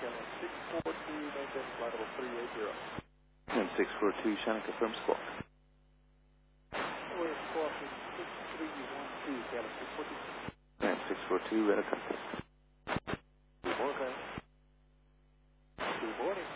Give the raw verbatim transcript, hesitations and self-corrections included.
six four two, maintain flight level three eight zero. And six four two, Shannon confirm squawk. We're squawking six three one two, Kevin six four two. And six four two, radar contact. Good morning. Good morning.